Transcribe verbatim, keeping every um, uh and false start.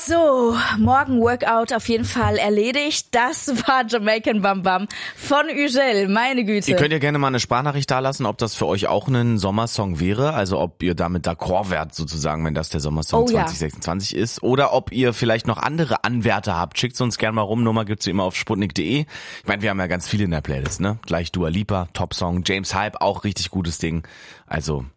So, morgen Workout auf jeden Fall erledigt. Das war Jamaican Bam Bam von Ügel, meine Güte. Ihr könnt ja gerne mal eine Sprachnachricht dalassen, ob das für euch auch ein Sommersong wäre, also ob ihr damit d'accord wärt sozusagen, wenn das der Sommersong Oh, ja. zwanzig sechsundzwanzig ist, oder ob ihr vielleicht noch andere Anwärter habt. Schickt uns gerne mal rum, Nummer gibt's wie immer auf sputnik punkt de. Ich meine, wir haben ja ganz viele in der Playlist, ne? Gleich Dua Lipa, Top Song, James Hype, auch richtig gutes Ding. Also